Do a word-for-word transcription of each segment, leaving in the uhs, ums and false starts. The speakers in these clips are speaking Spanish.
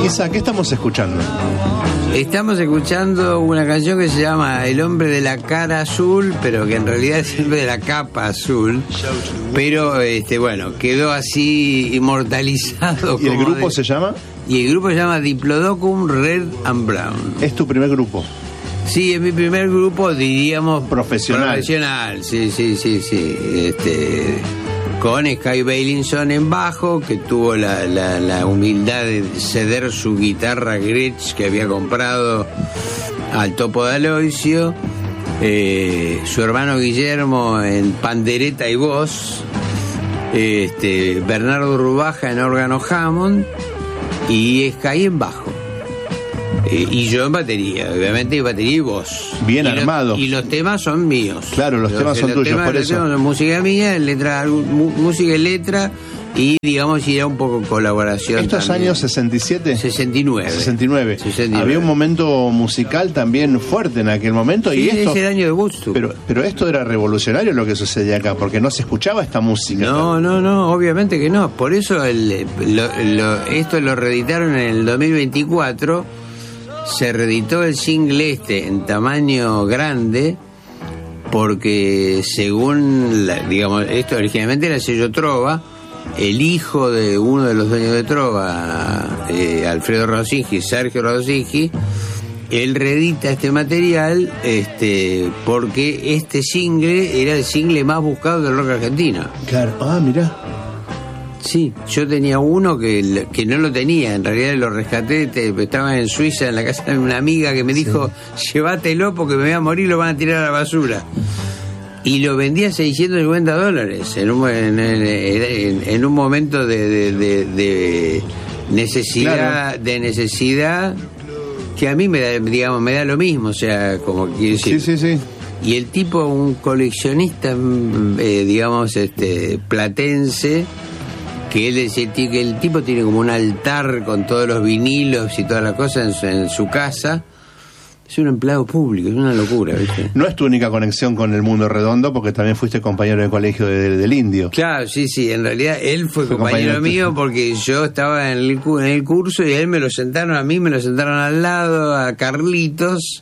Isa, ¿qué estamos escuchando? Estamos escuchando una canción que se llama El hombre de la cara azul, pero que en realidad es el hombre de la capa azul. Pero, este bueno, quedó así inmortalizado. ¿Y el como grupo de... se llama? Y el grupo se llama Diplodocus Red and Brown. ¿Es tu primer grupo? Sí, es mi primer grupo, diríamos... Profesional. Profesional, sí, sí, sí, sí. Este... con Sky Bailinson en bajo, que tuvo la, la, la humildad de ceder su guitarra Gretsch que había comprado al Topo de Aloisio, eh, su hermano Guillermo en pandereta y voz, este, Bernardo Rubaja en órgano Hammond y Sky en bajo. Eh, y yo en batería, obviamente batería y voz. Bien y armado. Los, y los temas son míos. Claro, los, los temas son los tuyos, temas, por los eso. temas son música mía, letra, música y letra, y digamos irá un poco colaboración. ¿Estos también. Años sesenta y siete? sesenta y nueve. sesenta y nueve. sesenta y nueve. Había un momento musical también fuerte en aquel momento. Sí, y esto, es el año de Woodstock. Pero, pero esto era revolucionario lo que sucedía acá, porque no se escuchaba esta música. No, no, no, obviamente que no. Por eso el, lo, lo, esto lo reeditaron en el dos mil veinticuatro. Se reeditó el single este en tamaño grande porque según, la, digamos, esto originalmente era el sello Trova. El hijo de uno de los dueños de Trova, eh, Alfredo Rosinski, Sergio Rosinski, él reedita este material este porque este single era el single más buscado del rock argentino. Claro, ah, mirá. Sí, yo tenía uno que, que no lo tenía, en realidad lo rescaté, te, estaba en Suiza en la casa de una amiga que me dijo, sí, llévatelo porque me voy a morir, lo van a tirar a la basura. Y lo vendía a seiscientos cincuenta dólares en un, en, en, en un momento de, de, de, de necesidad, claro. de necesidad que a mí me da, digamos, me da lo mismo, o sea, como quiere decir. Sí, sí, sí. Y el tipo, un coleccionista, eh, digamos, este, platense, que él decía que el tipo tiene como un altar con todos los vinilos y todas las cosas en su, en su casa. Es un empleado público, es una locura, ¿viste? No es tu única conexión con el mundo redondo, porque también fuiste compañero de colegio de, de, del Indio. Claro, sí, sí, en realidad él fue, fue compañero, compañero mío porque yo estaba en el, en el curso y a él me lo sentaron a mí, me lo sentaron al lado, a Carlitos,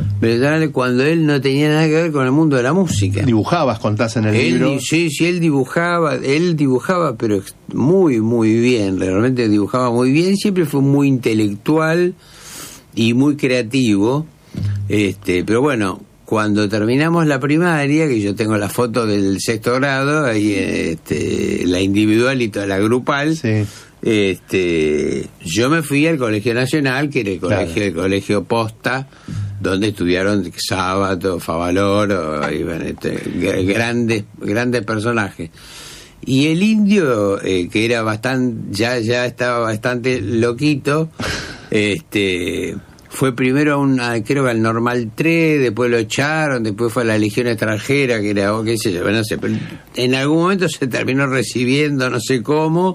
cuando él no tenía nada que ver con el mundo de la música. Dibujabas, contás en el él, libro. Sí, sí, él dibujaba, él dibujaba, pero muy, muy bien, realmente dibujaba muy bien, siempre fue muy intelectual y muy creativo, este, pero bueno, cuando terminamos la primaria, que yo tengo la foto del sexto grado, ahí este, la individual y toda la grupal, sí. este, yo me fui al Colegio Nacional, que era el colegio, claro. el colegio Posta, donde estudiaron Sábato, Favaloro, y, bueno, este, grandes, grandes personajes. Y el Indio, eh, que era bastante, ya, ya estaba bastante loquito, este, fue primero a una, creo que al Normal tres, después lo echaron, después fue a la Legión Extranjera, que era, oh, qué sé yo, no sé, pero en algún momento se terminó recibiendo, no sé cómo,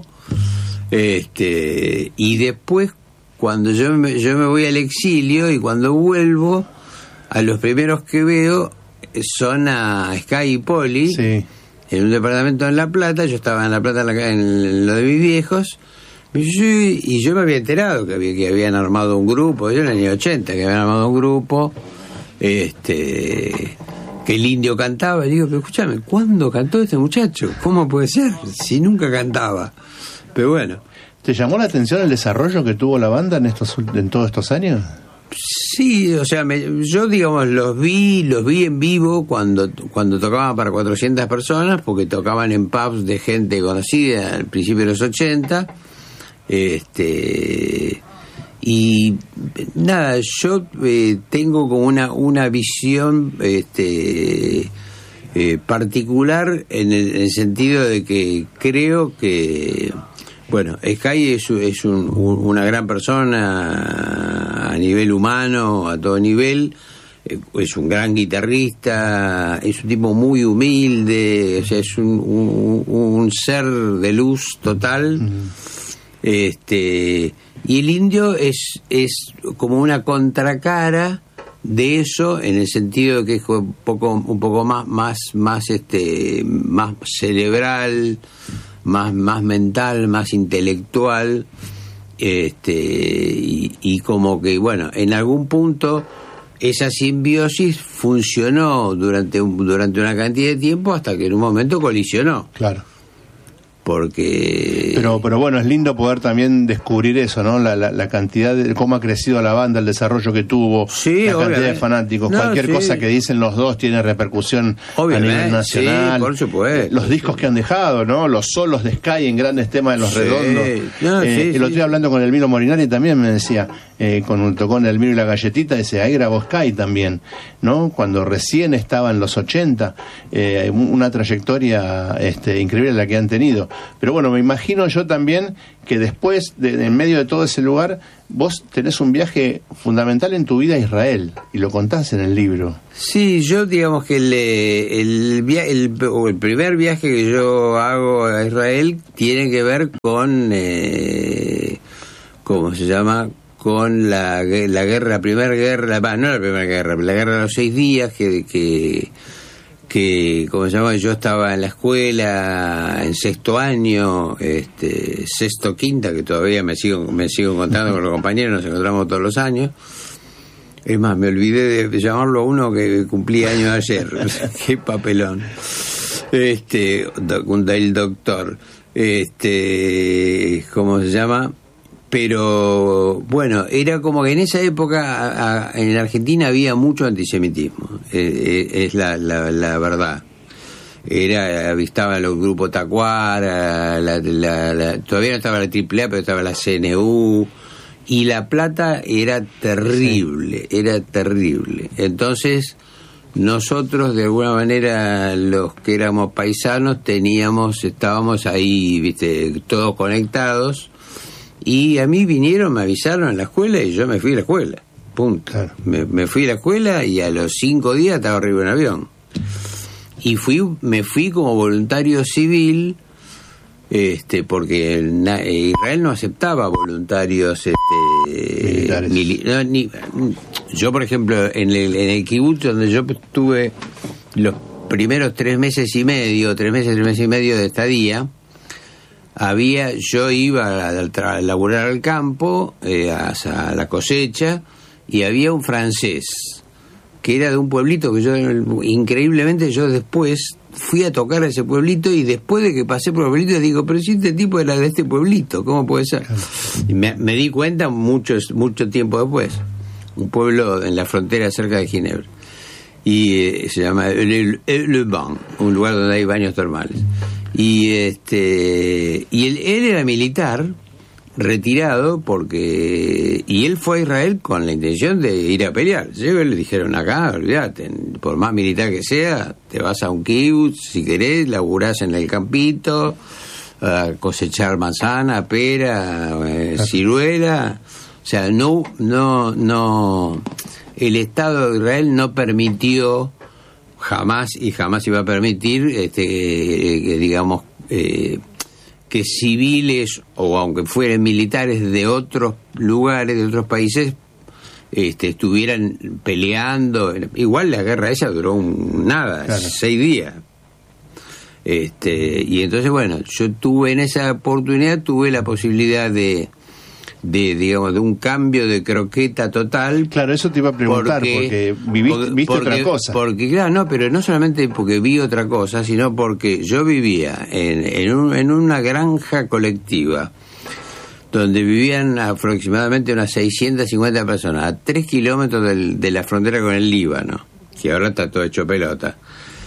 este, y después, cuando yo me, yo me voy al exilio y cuando vuelvo, a los primeros que veo son a Sky y Poli, sí. en un departamento en La Plata. Yo estaba en La Plata en, la, en lo de mis viejos, y yo me había enterado que, había, que habían armado un grupo, yo en el año ochenta, que habían armado un grupo, este, que el Indio cantaba, y digo, pero escúchame, ¿cuándo cantó este muchacho? ¿Cómo puede ser? Si nunca cantaba. Pero bueno. ¿Te llamó la atención el desarrollo que tuvo la banda en estos en todos estos años? Sí, o sea, me, yo digamos los vi, los vi en vivo cuando cuando tocaban para cuatrocientas personas, porque tocaban en pubs de gente conocida al principio de los ochenta, este y nada, yo eh, tengo como una una visión este eh, particular en el, en el sentido de que creo que bueno, Sky es, es un, un, una gran persona a nivel humano, a todo nivel, es un gran guitarrista, es un tipo muy humilde, o sea, es un, un, un ser de luz total. Mm. Este, y el Indio es, es como una contracara de eso, en el sentido de que es un poco, un poco más, más, más, este, más cerebral, más, más mental, más intelectual, este y, y como que, bueno, en algún punto esa simbiosis funcionó durante, un, durante una cantidad de tiempo hasta que en un momento colisionó. Claro. Porque... Pero pero bueno, es lindo poder también descubrir eso, ¿no? La, la, la cantidad de cómo ha crecido la banda, el desarrollo que tuvo, sí, la cantidad obviamente. de fanáticos, No, cualquier sí. cosa que dicen los dos tiene repercusión Obviamente, a nivel nacional. sí, por supuesto. Los discos que han dejado, ¿no? Los solos de Sky en grandes temas de Los Sí. Redondos. No, eh, sí, el sí. otro día hablando con Elmiro Morinari también me decía, eh, con un tocón de Elmiro y la Galletita, dice, ahí grabó Sky también, ¿no? Cuando recién estaba en los ochenta, eh, una trayectoria este, increíble la que han tenido. Pero bueno, me imagino yo también que después, de, de, en medio de todo ese lugar, vos tenés un viaje fundamental en tu vida a Israel, y lo contás en el libro. Sí, yo digamos que el, el, via- el, o el primer viaje que yo hago a Israel tiene que ver con, eh, ¿cómo se llama? Con la, la guerra, la primera guerra, bah, no la primera guerra, la guerra de los seis días, que... que que como se llama, yo estaba en la escuela en sexto año, este sexto quinta, que todavía me sigo me sigo encontrando con los compañeros, nos encontramos todos los años. Es más, me olvidé de llamarlo a uno que cumplía años ayer. Qué papelón. Este do, el doctor, este ¿cómo se llama? Pero bueno, era como que en esa época a, a, en Argentina había mucho antisemitismo, eh, eh, es la, la, la verdad. Era, estaba los grupos Tacuara, la, la, la, todavía no estaba la triple A, pero estaba la C N U, y La Plata era terrible, sí. era terrible. Entonces, nosotros de alguna manera, los que éramos paisanos, teníamos, estábamos ahí, viste, todos conectados. Y a mí vinieron, me avisaron en la escuela y yo me fui a la escuela. Punto. Claro. Me, me fui a la escuela y a los cinco días estaba arriba de un avión. Y fui, me fui como voluntario civil, este, porque na, Israel no aceptaba voluntarios este, militares. Mili, no, ni, yo, por ejemplo, en el, en el kibutz donde yo estuve los primeros tres meses y medio, tres meses, tres meses y medio de estadía, había, yo iba a, a, a laburar al campo, eh, a, a la cosecha, y había un francés que era de un pueblito que yo, increíblemente, yo después fui a tocar a ese pueblito, y después de que pasé por el pueblito digo, pero si este tipo era de este pueblito, ¿cómo puede ser? Y me, me di cuenta muchos, mucho tiempo después, un pueblo en la frontera cerca de Ginebra, y eh, se llama Le, Le, Le Ban, un lugar donde hay baños termales. Y este y él, él era militar retirado, porque y él fue a Israel con la intención de ir a pelear. Llegó y le dijeron, acá, olvídate, por más militar que sea, te vas a un kibutz, si querés, laburás en el campito, a cosechar manzana, pera, eh, ciruela. O sea, no, no, no, el Estado de Israel no permitió jamás y jamás iba a permitir, este, eh, digamos, eh, que civiles, o aunque fueran militares de otros lugares, de otros países, este, estuvieran peleando. Igual la guerra esa duró un, nada, claro. seis días. Este, y entonces, bueno, yo tuve en esa oportunidad, tuve la posibilidad de, de digamos, de un cambio de croqueta total. Claro, eso te iba a preguntar, porque, porque viviste, porque, viste porque, otra cosa. Porque, claro, no, pero no solamente porque vi otra cosa, sino porque yo vivía en, en, un, en una granja colectiva, donde vivían aproximadamente unas seiscientas cincuenta personas, a tres kilómetros del, de la frontera con el Líbano, que ahora está todo hecho pelota.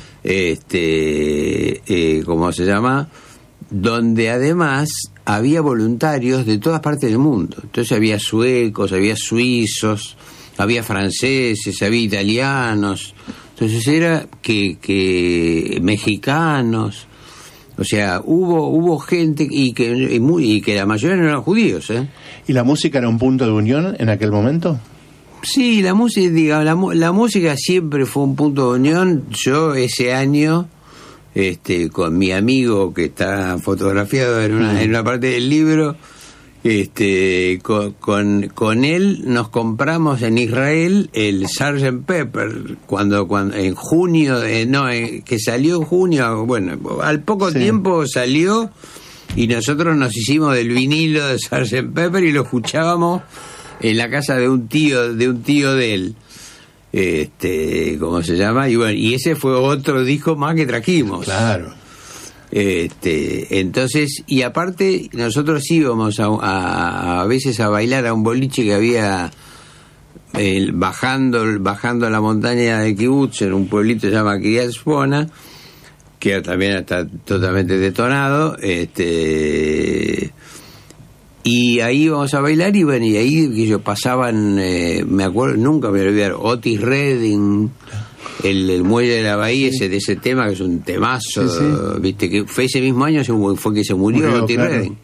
Este, eh, ¿cómo se llama? Donde además había voluntarios de todas partes del mundo. Entonces había suecos, había suizos, había franceses, había italianos. Entonces era que, que mexicanos. O sea, hubo hubo gente y que y, muy, y que la mayoría no eran judíos, ¿eh? ¿Y la música era un punto de unión en aquel momento? Sí, la música, digamos, la, la música siempre fue un punto de unión. Yo ese año, este, con mi amigo que está fotografiado en una, en una parte del libro, este, con, con, con él nos compramos en Israel el sergeant Pepper, cuando, cuando en junio, eh, no, eh, que salió en junio, bueno, al poco sí. tiempo salió, y nosotros nos hicimos del vinilo de sergeant Pepper y lo escuchábamos en la casa de un tío, de un tío de él. Este, ¿cómo se llama? Y bueno, y ese fue otro disco más que trajimos. Claro. Este, entonces, y aparte nosotros íbamos a, a, a veces a bailar a un boliche que había eh, bajando bajando la montaña de Kibutz, en un pueblito que se llama Kiryat Shmona, que también está totalmente detonado, este, y ahí íbamos a bailar y bueno, y ahí que yo pasaban, eh, me acuerdo, nunca me olvidé, Otis Redding, el, el muelle de la bahía, sí. ese de ese tema que es un temazo, sí, sí. viste que fue ese mismo año fue que se murió, murió Otis claro. Redding.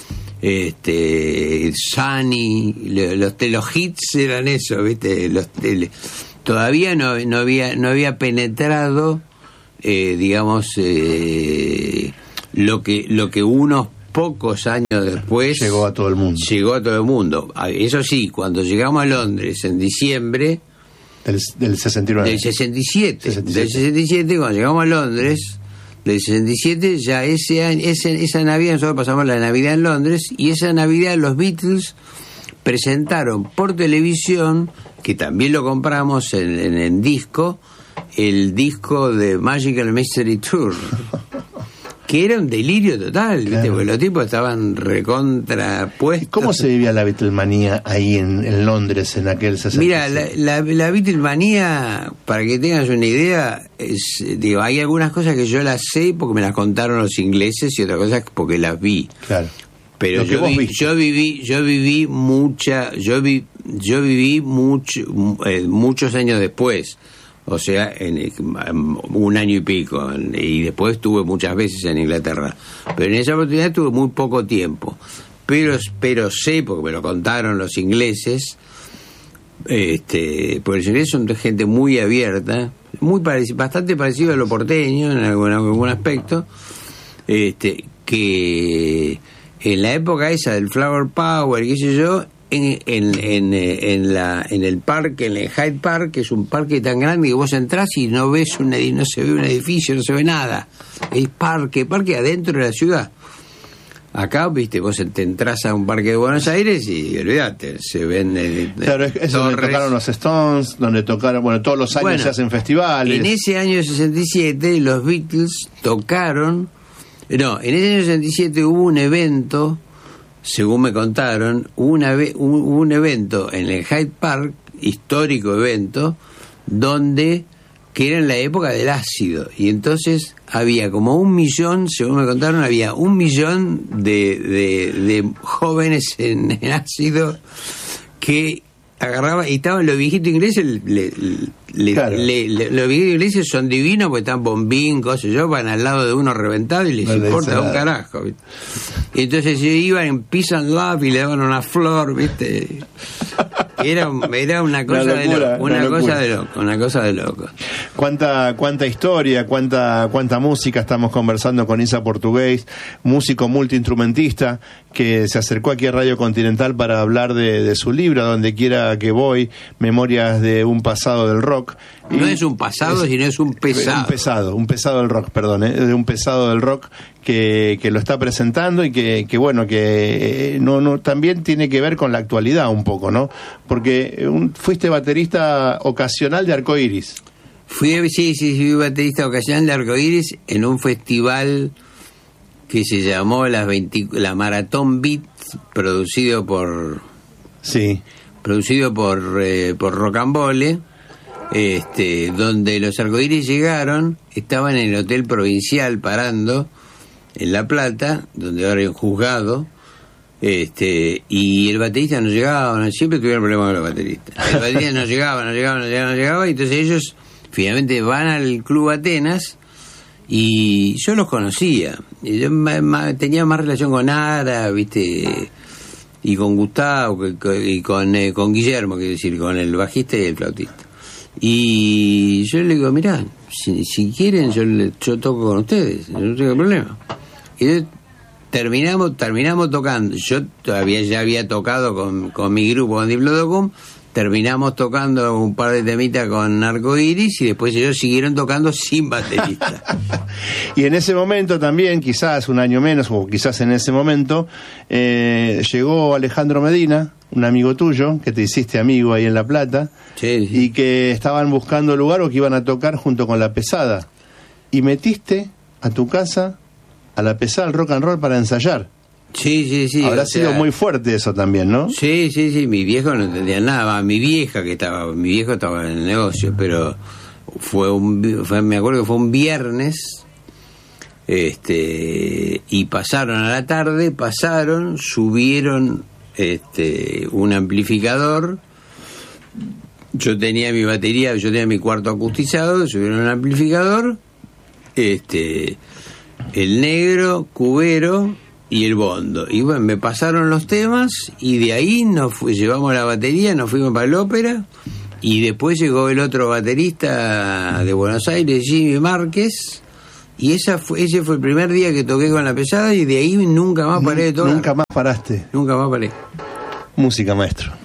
Este, Sunny, los, los hits eran eso, viste, los, el, todavía no, no había no había penetrado, eh, digamos, eh, lo que lo que unos pocos años después llegó a todo el mundo. Llegó a todo el mundo. Eso sí, cuando llegamos a Londres en diciembre del, del sesenta y nueve. Del sesenta y siete, sesenta y siete. Del sesenta y siete, cuando llegamos a Londres, del sesenta y siete, ya ese año, ese, esa Navidad, nosotros pasamos la Navidad en Londres, y esa Navidad los Beatles presentaron por televisión, que también lo compramos en, en, en disco, el disco de Magical Mystery Tour. Que era un delirio total, ¿viste? Claro. Porque los tipos estaban recontrapuestos. ¿Cómo se vivía la Beatlemanía ahí en, en Londres en aquel sesenta y siete? Mira, la, la, la Beatlemanía, para que tengas una idea, es, digo, hay algunas cosas que yo las sé porque me las contaron los ingleses y otras cosas porque las vi. Claro. Pero yo, vi, yo viví, yo viví mucha, yo vi, yo viví mucho, eh, muchos años después. O sea, en un año y pico, y después estuve muchas veces en Inglaterra, pero en esa oportunidad estuve muy poco tiempo, pero pero sé, porque me lo contaron los ingleses, este, porque los ingleses son gente muy abierta, muy parec- bastante parecido a lo porteño en algún, en algún aspecto, este, que en la época esa del Flower Power, qué sé yo, En, en, en, en, la, en el parque, en el Hyde Park, que es un parque tan grande que vos entrás y no ves un, no se ve un edificio, no se ve nada. El parque, parque adentro de la ciudad. Acá, viste, vos te entras a un parque de Buenos Aires y olvídate, se ven eh, claro, es, es donde tocaron los Stones, donde tocaron, bueno, todos los años bueno, se hacen festivales. En ese año sesenta y siete los Beatles tocaron, no, en ese año sesenta y siete hubo un evento, según me contaron, una ve, un, un evento en el Hyde Park, histórico evento, donde, que era en la época del ácido, y entonces había como un millón, según me contaron, había un millón de, de, de jóvenes en, en ácido que agarraban, y estaban los viejitos ingleses, le, le, claro. le, le, los viejitos ingleses son divinos porque están bombín, cosas, yo van al lado de uno reventado y les no importa un carajo, ¿viste? Y entonces iban en Peace and Love y le daban una flor, ¿viste? Era, era una cosa una locura, de loco, una, una cosa de loco, una cosa de loco. Cuánta, cuánta historia, cuánta, cuánta música. Estamos conversando con Isa Portugués, músico multiinstrumentista, que se acercó aquí a Radio Continental para hablar de, de su libro, Donde quiera que voy, Memorias de un pasado del rock. No y es un pasado, es, sino es un pesado. Un pesado, un pesado del rock, perdón, ¿eh? de un pesado del rock que, que lo está presentando y que, que bueno, que eh, no, no, también tiene que ver con la actualidad un poco, ¿no? Porque un, fuiste baterista ocasional de Arcoiris. Fui, sí, sí, fui baterista ocasional de Arcoiris en un festival que se llamó la, veinte, la Maratón Beat, producido por... Sí. Producido por, eh, por Rocambole. Este, donde los Arcoiris llegaron, estaban en el Hotel Provincial parando en La Plata, donde ahora hay un juzgado, este, y el baterista no llegaba, no, siempre tuvieron problemas con los bateristas. El baterista no llegaba, no llegaba, no llegaba, no llegaba, y entonces ellos finalmente van al Club Atenas, y yo los conocía, y yo ma, ma, tenía más relación con Ara, viste, y con Gustavo, y con, eh, con Guillermo, quiero decir, con el bajista y el flautista. Y yo le digo, mirá, si, si quieren yo, le, yo toco con ustedes, no tengo problema. Y yo, terminamos terminamos tocando, yo todavía ya había tocado con, con mi grupo, con Diplodocum, terminamos tocando un par de temitas con Arcoiris y después ellos siguieron tocando sin baterista. Y en ese momento también, quizás un año menos, o quizás en ese momento, eh, llegó Alejandro Medina, un amigo tuyo, que te hiciste amigo ahí en La Plata, sí, sí. y que estaban buscando lugar o que iban a tocar junto con La Pesada. Y metiste a tu casa a La Pesada, al rock and roll, para ensayar. Sí, sí, sí. Habrá sido sea, muy fuerte eso también, ¿no? Sí, sí, sí. Mi viejo no entendía nada. Mi vieja que estaba, mi viejo estaba en el negocio, pero fue un, fue, me acuerdo que fue un viernes, este, y pasaron a la tarde, pasaron, subieron, este, un amplificador. Yo tenía mi batería, yo tenía mi cuarto acustizado, subieron un amplificador, este, el negro, Cubero y el Bondo. Y bueno, me pasaron los temas y de ahí nos fu- llevamos la batería, nos fuimos para el ópera y después llegó el otro baterista de Buenos Aires, Jimmy Márquez, y esa fue, ese fue el primer día que toqué con La Pesada y de ahí nunca más paré de tocar. Nunca más paraste. Nunca más paré. Música, maestro.